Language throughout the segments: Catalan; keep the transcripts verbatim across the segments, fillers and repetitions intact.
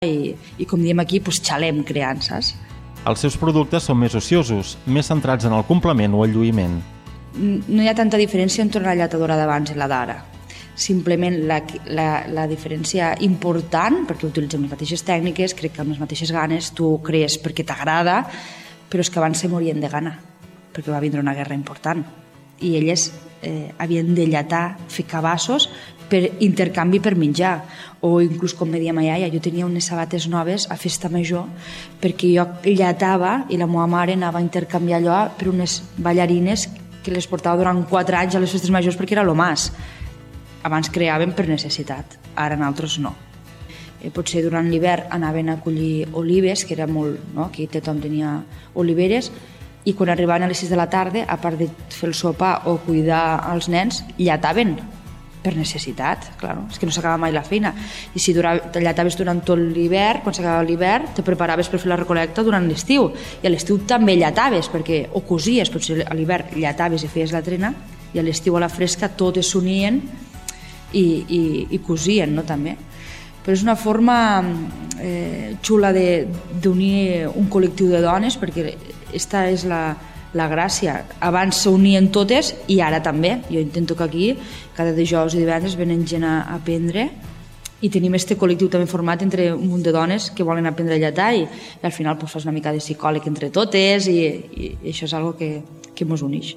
i, i com diem aquí, doncs, xalem creant, saps? Els seus productes són més ociosos, més centrats en el complement o el lluïment. No hi ha tanta diferència entre la lletadora d'abans i la d'ara. Simplement la, la, la diferència important, perquè utilitzem les mateixes tècniques, crec que amb les mateixes ganes, tu ho crees perquè t'agrada, però és que abans se morien de gana, perquè va vindre una guerra important. I elles eh, havien de lletar, fer cabassos per intercanvi per menjar. O inclús, com me deia ma iaia, jo tenia unes sabates noves a festa major perquè jo lletava i la meva mare anava a intercanviar allò per unes ballarines que les portava durant quatre anys a les festes majors perquè era lo mas. Abans creaven per necessitat, ara nosaltres no. Eh, potser durant l'hivern anaven a collir olives, que era molt, no? Aquí tothom tenia oliveres, i quan arribaven a les sis de la tarda, a part de fer el sopar o cuidar els nens, lletaven per necessitat, claro. És que no s'acaba mai la feina. I si durava, te lletaves durant tot l'hivern, quan s'acabava l'hivern, te preparaves per fer la recolecta durant l'estiu. I a l'estiu també lletaves, perquè o cosies, potser a l'hivern lletaves i feies la trena, i a l'estiu a la fresca totes s'unien i, i, i cosien, no, també. Però és una forma eh, xula d'unir un col·lectiu de dones, perquè esta és la, la gràcia. Abans s'unien totes i ara també. Jo intento que aquí, cada dijous i divendres, venen gent a aprendre i tenim este col·lectiu també format entre un munt de dones que volen aprendre a lletar i, i al final pues, fas una mica de psicòleg entre totes i, i, i això és algo que, que mos uneix.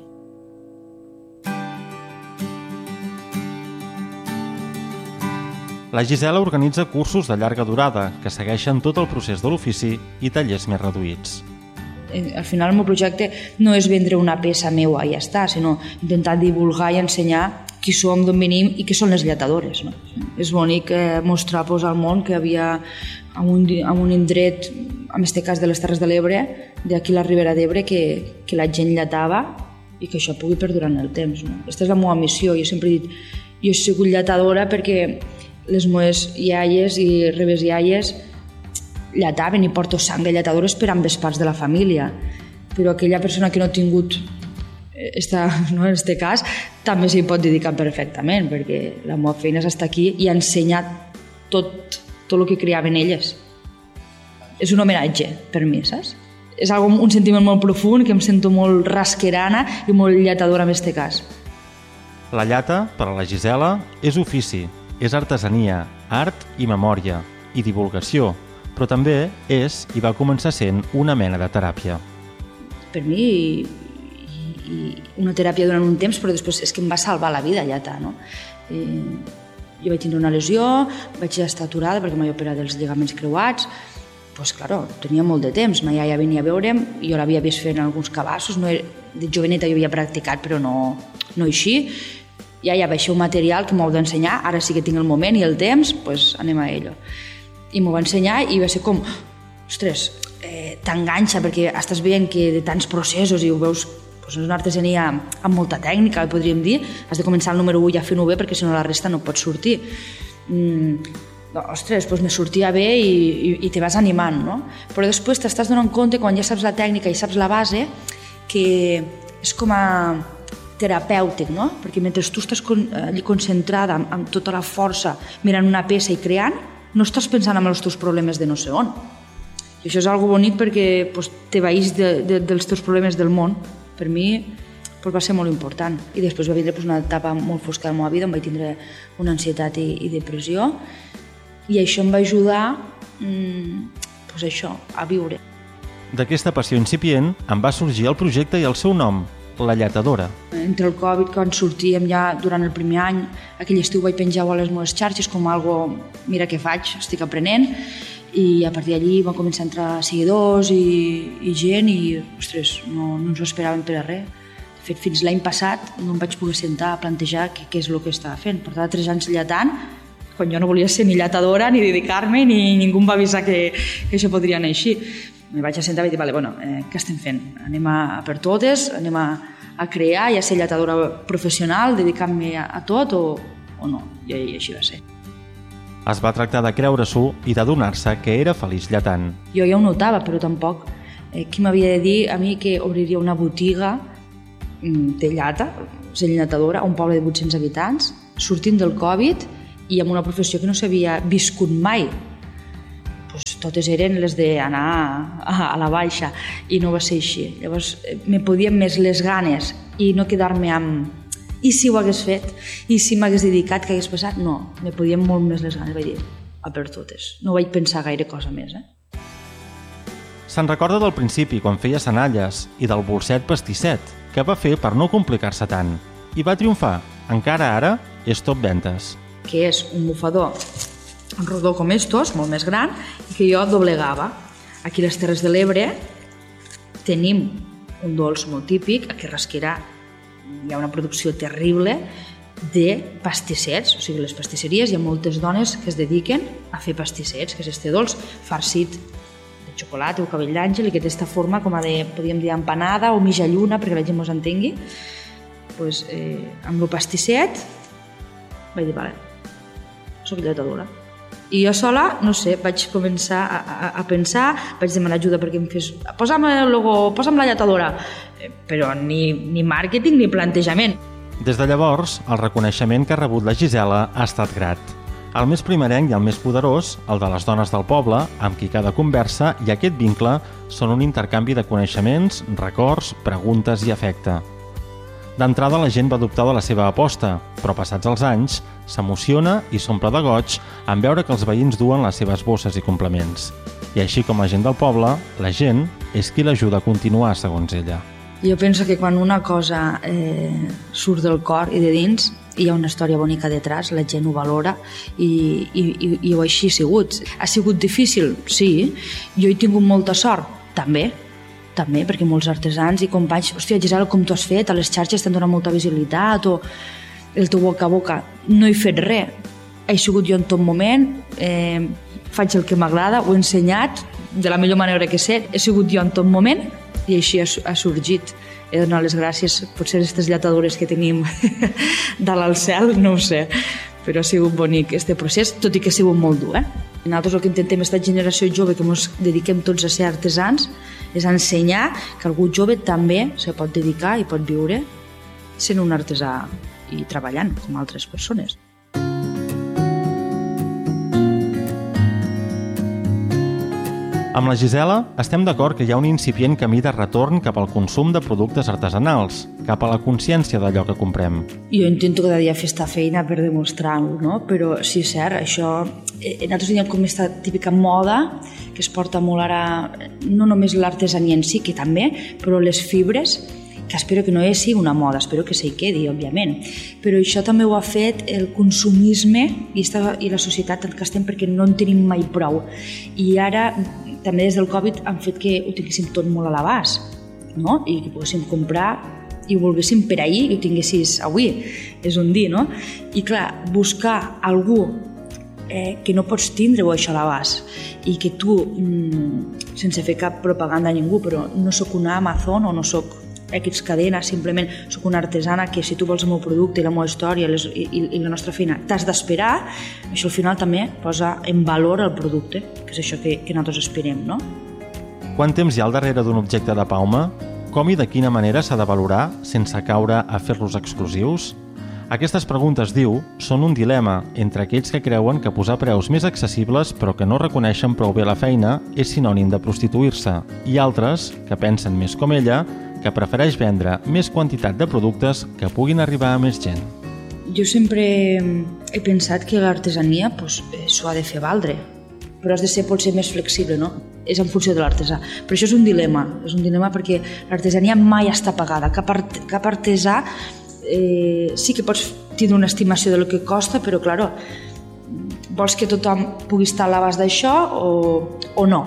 La Gisela organitza cursos de llarga durada que segueixen tot el procés de l'ofici i tallers més reduïts. Al final el meu projecte no és vendre una peça meua i ja està, sinó intentar divulgar i ensenyar qui som, d'on venim i què són les lletadores. No? És bonic eh, mostrar pues, al món que havia en un, en un indret, en aquest cas de les Terres de l'Ebre, d'aquí la Ribera d'Ebre, que, que la gent lletava i que això pugui perdurar en el temps. No? Aquesta és la meva missió. Jo sempre he dit, jo he sigut lletadora perquè les meves iaies i rebesiaies lletaven i porto sang de lletadores per ambes parts de la família, però aquella persona que no ha tingut esta, no, en aquest cas també s'hi pot dedicar perfectament perquè la meva feina és estar aquí i ensenyar tot, tot el que creaven elles. És un homenatge per mi, saps? És algo, un sentiment molt profund que em sento molt rasquerana i molt lletadora en aquest cas. La llata, per a la Gisela, és ofici, és artesania, art i memòria, i divulgació, però també és, i va començar sent, una mena de teràpia. Per mi, i, i una teràpia durant un temps, però després és que em va salvar la vida lletar, no? I, jo vaig tenir una lesió, vaig estar aturada perquè m'he operat dels lligaments creuats, doncs, claro, tenia molt de temps, ma iaia venia a veure'm, jo l'havia vist fent alguns cabassos, no era, de joveneta jo havia practicat, però no, no així, ja hi havia un material que m'ho heu d'ensenyar, ara sí que tinc el moment i el temps, doncs anem a ello. I m'ho va ensenyar i va ser com, ostres, eh, t'enganxa perquè estàs veient que de tants processos i ho veus, doncs és una artesania amb molta tècnica, podríem dir, has de començar el número u ja fent-ho bé perquè si no la resta no pot sortir. Mm, ostres, doncs me sortia bé i, i, i te vas animant, no? Però després t'estàs donant compte, quan ja saps la tècnica i saps la base, que és com a terapèutic, no? Perquè mentre tu estàs con, allí concentrada amb, amb tota la força mirant una peça i creant, no estàs pensant en els teus problemes de no sé on. I això és algo bonic perquè pues, t'evaís de, de, dels teus problemes del món. Per mi pues, va ser molt important. I després va vindre pues, una etapa molt fosca de la meva vida on vaig tindre una ansietat i, i depressió i això em va ajudar mmm, pues, això, a viure. D'aquesta passió incipient en va sorgir el projecte i el seu nom, La Lletadora. Entre el Covid, quan sortíem ja durant el primer any, aquell estiu vaig penjar a les meves xarxes com algo, mira què faig, estic aprenent, i a partir d'allí van començar a entrar seguidors i, i gent i, ostres, no, no ens ho esperàvem per a res. De fet, fins l'any passat no em vaig poder sentar a plantejar què, què és el que estava fent. Portava tres anys lletant, quan jo no volia ser ni lletadora, ni dedicar-me, ni ningú em va avisar que, que això podria anar així. Me vaig assentar i vaig dir, vale, bueno, eh, què estem fent? Anem a, a per totes, anem a, a crear i a ser lletadora professional, dedicar-me a, a tot o, o no? I, I així va ser. Es va tractar de creure-s'ho i d'adonar-se que era feliç lletant. Jo ja ho notava, però tampoc. Eh, qui m'havia de dir a mi que obriria una botiga de llata, ser lletadora, a un poble de vuit-cents habitants, sortint del Covid i amb una professió que no s'havia viscut mai. pues, totes eren les d'anar a, a la baixa i no va ser així. Llavors me podien més les ganes i no quedar-me amb i si ho hagués fet, i si m'hagués dedicat, què hagués passat? No, me podien molt més les ganes, vaig dir, a per totes. No vaig pensar gaire cosa més. Eh? Se'n recorda del principi, quan feia senalles, i del bolset pastisset, que va fer per no complicar-se tant. I va triomfar. Encara ara és top ventes. Que és un bufador rodó com estos, molt més gran, i que jo doblegava. Aquí a les Terres de l'Ebre tenim un dolç molt típic, a Rasquera hi ha una producció terrible de pastissets, o sigui, les pastisseries hi ha moltes dones que es dediquen a fer pastissets, que és este dolç farcit de xocolata o cabell d'àngel i que té aquesta forma com a de, podríem dir, empanada o mitja lluna, perquè la gent mos entengui. Pues, eh, amb el pastisset vaig dir, vale, soc lletadora. I jo sola, no sé, vaig començar a, a, a pensar, vaig demanar ajuda perquè em fes, posa'm el logo, posa'm la lletadora, eh, però ni, ni màrqueting ni plantejament. Des de llavors, el reconeixement que ha rebut la Gisela ha estat grat. El més primerenc i el més poderós, el de les dones del poble, amb qui cada conversa i aquest vincle són un intercanvi de coneixements, records, preguntes i afecte. D'entrada la gent va dubtar de la seva aposta, però passats els anys s'emociona i s'omple de goig en veure que els veïns duen les seves bosses i complements. I així com la gent del poble, la gent és qui l'ajuda a continuar, segons ella. Jo penso que quan una cosa eh, surt del cor i de dins, hi ha una història bonica detrás, la gent ho valora i, i, i, i ho així ha sigut. Ha sigut difícil? Sí. Jo he tingut molta sort? També. També, perquè molts artesans i companys, hòstia, Gisela, com t'ho has fet? A les xarxes t'han donat molta visibilitat, o el teu boca a boca. No he fet res. He sigut jo en tot moment, eh, faig el que m'agrada, ho he ensenyat de la millor manera que sé, he sigut jo en tot moment i així ha, ha sorgit. He donat les gràcies, potser aquestes lletadores que tenim dalt al cel, no ho sé, però ha sigut bonic este procés, tot i que ha sigut molt dur. Eh? Nosaltres el que intentem, aquesta generació jove que ens dediquem tots a ser artesans, és ensenyar que algú jove també se pot dedicar i pot viure sent un artesà i treballant com altres persones. Amb la Gisela estem d'acord que hi ha un incipient camí de retorn cap al consum de productes artesanals, cap a la consciència d'allò que comprem. Jo intento cada dia fer esta feina per demostrar-ho, no? Però sí, és cert, això... Nosaltres teníem com aquesta típica moda que es porta molt ara, no només l'artesania en si, que també, però les fibres, que espero que no sigui una moda, espero que s'hi quedi, òbviament. Però això també ho ha fet el consumisme i, esta, i la societat en què estem, perquè no en tenim mai prou. I ara, també des del Covid, han fet que ho tinguéssim tot molt a l'abast, no? I que poguéssim comprar i ho volguéssim per ahir i ho tinguessis avui, és un dir, no? I clar, buscar algú eh, que no pots tindre-ho això a l'abast i que tu, mm, sense fer cap propaganda a ningú, però no sóc una Amazon o no sóc X cadena, simplement sóc una artesana que si tu vols el meu producte i la meva història les, i, i la nostra feina t'has d'esperar, això al final també posa en valor el producte, que és això que, que nosaltres esperem, no? Quant temps hi ha al darrere d'un objecte de Paume? Com i de quina manera s'ha de valorar sense caure a fer-los exclusius? Aquestes preguntes, diu, són un dilema entre aquells que creuen que posar preus més accessibles però que no reconeixen prou bé la feina és sinònim de prostituir-se, i altres, que pensen més com ella, que prefereix vendre més quantitat de productes que puguin arribar a més gent. Jo sempre he pensat que l'artesania pues, s'ho ha de fer valdre, però has de ser potser més flexible, no? És en funció de l'artesà. Però això és un dilema, és un dilema perquè l'artesania mai està pagada. Cap, art, cap artesà eh, sí que pots tindre una estimació del que costa, però, clar, vols que tothom pugui estar a l'abast d'això o, o no?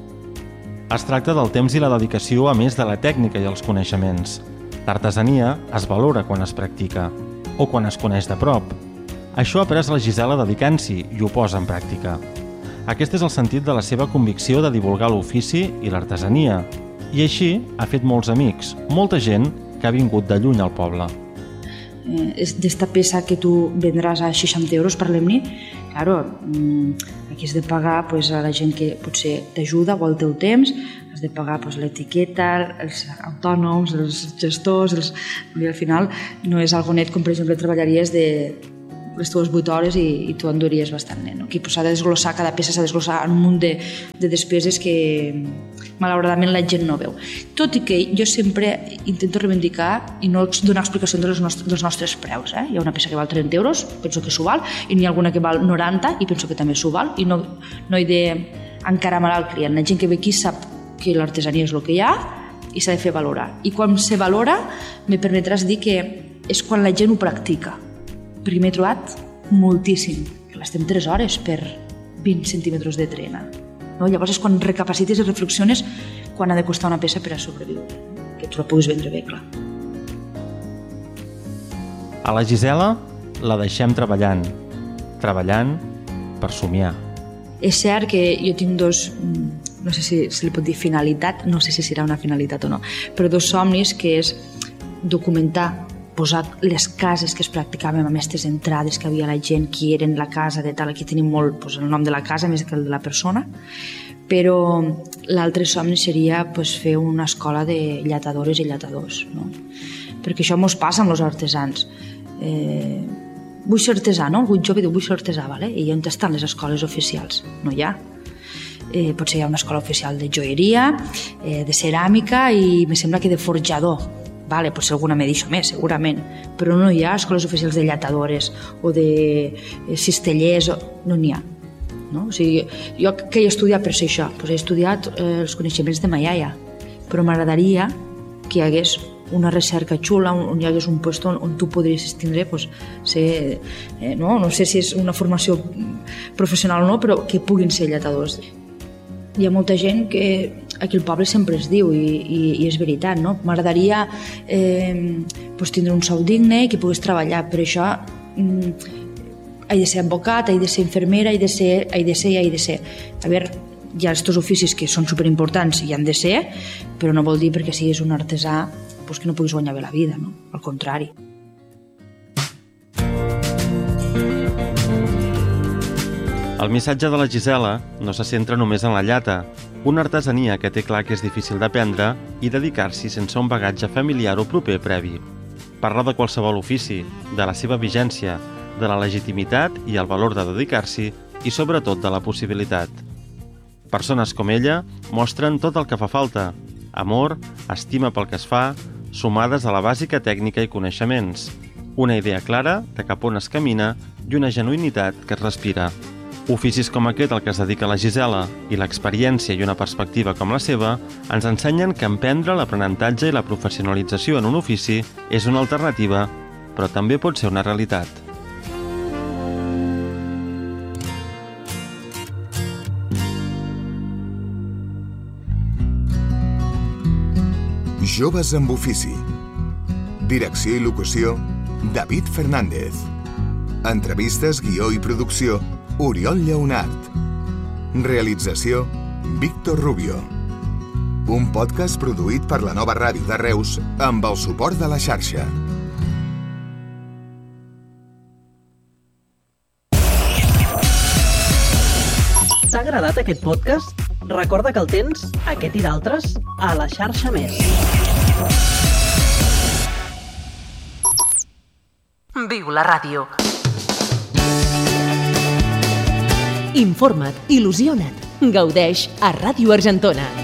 Es tracta del temps i la dedicació a més de la tècnica i els coneixements. L'artesania es valora quan es practica o quan es coneix de prop. Això ha après la Gisela dedicant-s'hi i ho posa en pràctica. Aquest és el sentit de la seva convicció de divulgar l'ofici i l'artesania. I així ha fet molts amics, molta gent que ha vingut de lluny al poble. Eh, d'esta peça que tu vendràs a seixanta euros, parlem-ne, claro, aquí has de pagar pues, a la gent que potser t'ajuda o el teu temps, has de pagar pues, l'etiqueta, els autònoms, els gestors, els... i al final no és algo net com per exemple treballaries de les teves vuit hores i, i tu enduries bastant, no? Aquí s'ha de desglossar, cada peça s'ha de desglossar en un munt de, de despeses que malauradament la gent no veu. Tot i que jo sempre intento reivindicar i no donar explicació dels nostres, dels nostres preus. Eh? Hi ha una peça que val trenta euros, penso que s'ho val, i n'hi ha alguna que val noranta i penso que també s'ho val, i no, no he d'encarar mal al client. La gent que ve aquí sap que l'artesania és el que hi ha i s'ha de fer valorar. I quan se valora, me permetràs dir que és quan la gent ho practica. Perquè m'he trobat moltíssim, que l'estem tres hores per vint centímetres de trena. No? Llavors és quan recapacites i reflexiones quan ha de costar una peça per a sobreviure, que tu la puguis vendre bé, clar. A la Gisela la deixem treballant, treballant per somiar. És cert que jo tinc dos, no sé si se li pot dir finalitat, no sé si serà una finalitat o no, però dos somnis, que és documentar, posar les cases que es practicaven amb aquestes entrades que havia la gent, qui eren la casa de tal, aquí tenim molt pues, el nom de la casa més que el de la persona, però l'altre somni seria pues, fer una escola de llatadores i llatadors, no? Perquè això mos passa amb els artesans. Eh, vull ser artesà, no? Algun jove diu vull ser artesà, vale? I on estan les escoles oficials? No hi ha. Eh, potser hi ha una escola oficial de joieria, eh, de ceràmica i me sembla que de forjador. Vale, potser alguna m'he dit més, segurament, però no hi ha escoles oficials de llatadores o de cistellers, no n'hi ha. No? O sigui, jo què he estudiat per ser això? Pues he estudiat eh, els coneixements de ma iaia, però m'agradaria que hi hagués una recerca xula, on hi hagués un lloc on, on tu podries tindre, pues, ser, eh, no? no sé si és una formació professional o no, però que puguin ser llatadors. Hi ha molta gent que aquí al poble sempre es diu i, i, i és veritat, no? M'agradaria eh, pues, tindre un sou digne i que pogués treballar, per això mm, he de ser advocat, he de ser infermera, he de ser, he de ser i he de ser. A veure, hi ha aquests oficis que són superimportants i han de ser, però no vol dir perquè siguis un artesà pues, que no puguis guanyar bé la vida, no? Al contrari. El missatge de la Gisela no se centra només en la llata, una artesania que té clar que és difícil d'aprendre i dedicar-s'hi sense un bagatge familiar o proper previ. Parla de qualsevol ofici, de la seva vigència, de la legitimitat i el valor de dedicar-s'hi i sobretot de la possibilitat. Persones com ella mostren tot el que fa falta, amor, estima pel que es fa, sumades a la bàsica tècnica i coneixements, una idea clara de cap on es camina i una genuïnitat que es respira. Oficis com aquest al que es dedica la Gisela i l'experiència i una perspectiva com la seva ens ensenyen que emprendre l'aprenentatge i la professionalització en un ofici és una alternativa, però també pot ser una realitat. Joves amb ofici. Direcció i locució, David Fernández. Entrevistes, guió i producció, Oriol Lleonart. Realització, Víctor Rubio. Un podcast produït per la Nova Ràdio de Reus amb el suport de la xarxa. T'ha agradat aquest podcast? Recorda que el tens, aquest i d'altres, a la xarxa Més. Viu la ràdio. Informa't, il·lusiona't, gaudeix a Ràdio Argentona.